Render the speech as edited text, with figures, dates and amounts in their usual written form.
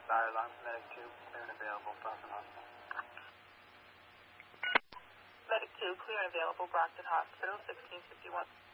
Fire alarm, Medic 2, clear and available, Brockton Hospital. Medic 2, clear and available, Brockton Hospital, 1651.